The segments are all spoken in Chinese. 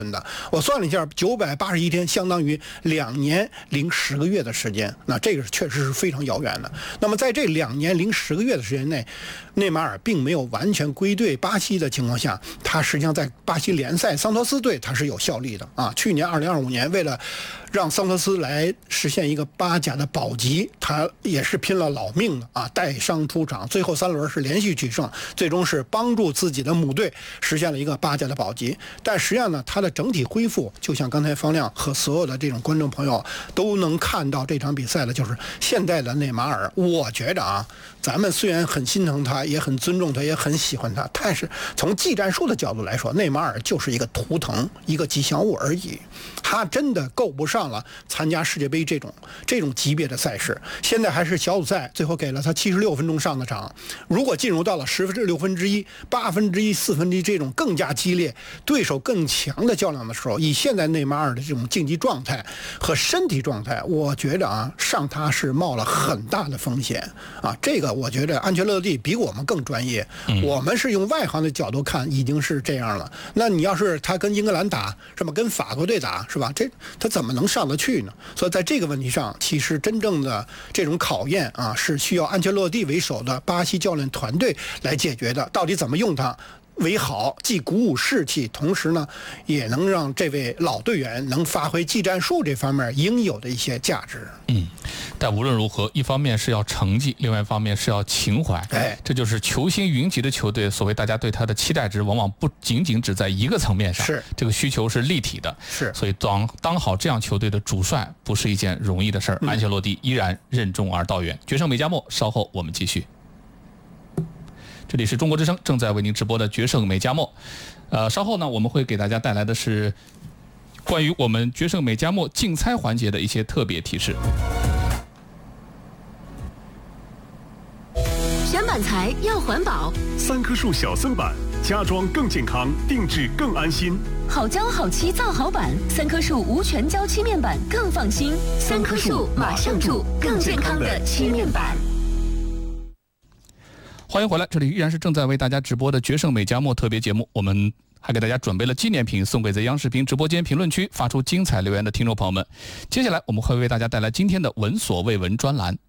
的，我算了一下，981天相当于2年零10个月的时间，那这个确实是非常遥远的。那么在这2年零10个月的时间内，内马尔并没有完全归队巴西的情况下，他实际上在巴西联赛桑托斯队他是有效力的啊。去年2025年为了让桑托斯来实现一个巴甲的保级，他也是拼了老命的啊，带伤出场，最后3轮是连续取胜，最终是帮助自己的母队实现了一个巴甲的保级。但实际上呢，他的整体恢复，就像刚才方亮和所有的这种观众朋友都能看到这场比赛的，就是现在的内马尔。我觉得啊，咱们虽然很心疼他，也很尊重他，也很喜欢他，但是从技战术的角度来说，内马尔就是一个图腾，一个吉祥物而已。他真的够不上了参加世界杯这种级别的赛事。现在还是小组赛，最后给了他76分钟上的场。如果进入到了16分之一、8分之一、4分之一这种更加激烈、对手更强的较量的时候，以现在内马尔的这种竞技状态和身体状态，我觉得啊，上他是冒了很大的风险啊。这个我觉得安切洛蒂比我们更专业，我们是用外行的角度看已经是这样了。那你要是他跟英格兰打，是吧？跟法国队打，是吧？他怎么能上得去呢？所以在这个问题上，其实真正的这种考验啊，是需要安切洛蒂为首的巴西教练团队来解决的。到底怎么用他为好，既鼓舞士气，同时呢，也能让这位老队员能发挥技战术这方面应有的一些价值。 但无论如何，一方面是要成绩，另外一方面是要情怀。这就是球星云集的球队，所谓大家对他的期待值，往往不仅仅只在一个层面上， 是这个需求是立体的。 是， 所以当好这样球队的主帅不是一件容易的事儿。安切洛蒂依然任重而道远。决胜美加墨，稍后我们继续。这里是中国之声正在为您直播的决胜美加墨，稍后呢我们会给大家带来的是关于我们决胜美加墨竞猜环节的一些特别提示。 选板材要环保 ，3棵树小森板，家装更健康，定制更安心。 好胶好漆造好板，3棵树无全胶漆面板更放心。3棵树马上住更健康的漆面板。 欢迎回来，这里依然是正在为大家直播的决胜美加墨特别节目，我们还给大家准备了纪念品送给在央视频直播间评论区发出精彩留言的听众朋友们。接下来我们会为大家带来今天的闻所未闻专栏。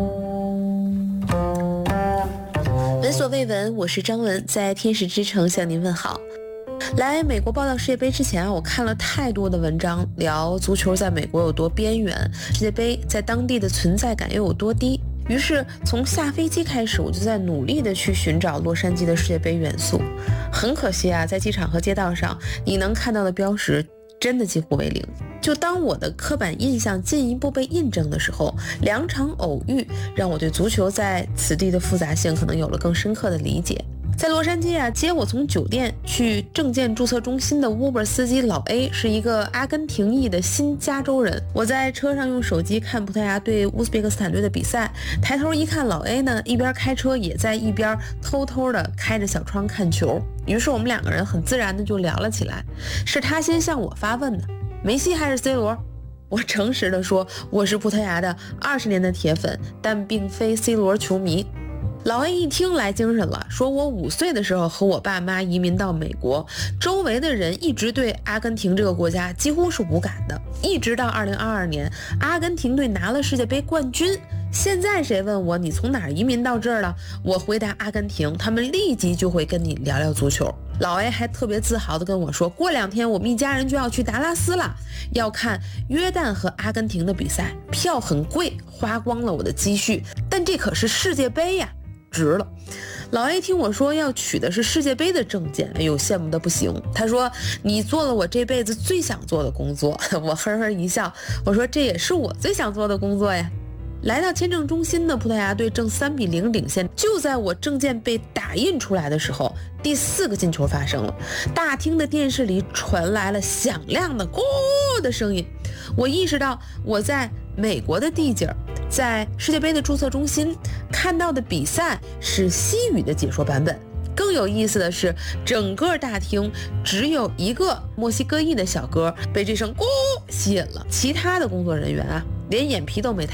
闻所未闻，我是张文，在天使之城向您问好。来美国报道世界杯之前我看了太多的文章，聊足球在美国有多边缘，世界杯在当地的存在感又有多低。于是从下飞机开始，我就在努力的去寻找洛杉矶的世界杯元素。很可惜啊，在机场和街道上，你能看到的标识真的几乎为零。就当我的刻板印象进一步被印证的时候，2场偶遇让我对足球在此地的复杂性可能有了更深刻的理解。在洛杉矶啊，接我从酒店去证件注册中心的 Uber 司机老 A 是一个阿根廷裔的新加州人。我在车上用手机看葡萄牙对乌兹别克斯坦队的比赛，抬头一看，老 A 呢一边开车也在一边偷偷的开着小窗看球。于是我们2个人很自然的就聊了起来。是他先向我发问的，梅西还是 C 罗？我诚实的说，我是葡萄牙的20年的铁粉，但并非 C 罗球迷。老 A 一听来精神了，说我5岁的时候和我爸妈移民到美国，周围的人一直对阿根廷这个国家几乎是无感的，一直到2022年阿根廷队拿了世界杯冠军。现在谁问我你从哪儿移民到这儿了，我回答阿根廷，他们立即就会跟你聊聊足球。老 A 还特别自豪地跟我说，过2天我们一家人就要去达拉斯了，要看约旦和阿根廷的比赛，票很贵，花光了我的积蓄，但这可是世界杯呀，值了。老 A 听我说要取的是世界杯的证件，哎呦，羡慕的不行。他说你做了我这辈子最想做的工作。我呵呵一笑，我说这也是我最想做的工作呀。来到签证中心的葡萄牙队正3-0领先，就在我证件被打印出来的时候，第4个进球发生了。大厅的电视里传来了响亮的咕的声音，我意识到我在美国的地界，在世界杯的注册中心看到的比赛是西语的解说版本。更有意思的是，整个大厅只有一个墨西哥裔的小哥被这声咕吸引了，其他的工作人员啊连眼皮都没抬。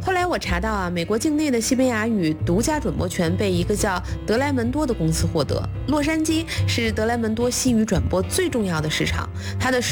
后来我查到啊，美国境内的西班牙语独家转播权被一个叫德莱蒙多的公司获得。洛杉矶是德莱蒙多西语转播最重要的市场，它的